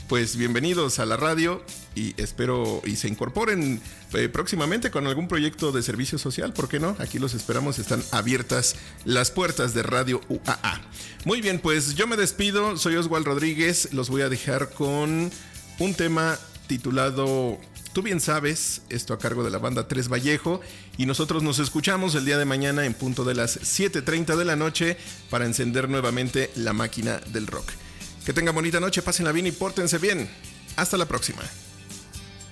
pues bienvenidos a la radio y espero y se incorporen próximamente con algún proyecto de servicio social, ¿por qué no? Aquí los esperamos, están abiertas las puertas de Radio UAA. Muy bien, pues yo me despido, soy Oswald Rodríguez, los voy a dejar con un tema titulado Tú bien sabes, esto a cargo de la banda Tres Vallejo, y nosotros nos escuchamos el día de mañana en punto de las 7:30 de la noche para encender nuevamente la máquina del rock. Que tengan bonita noche, pásenla bien y pórtense bien. Hasta la próxima.